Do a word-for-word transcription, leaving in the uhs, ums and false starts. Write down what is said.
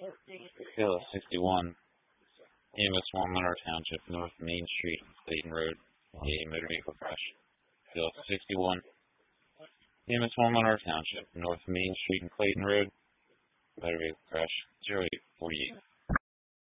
Hill sixty-one, E M S one Monroe Township, North Main Street, Clayton Road, a motor vehicle crash. Hill sixty-one, E M S one Monroe Township, North Main Street and Clayton Road, motor vehicle crash. zero eight forty-eight.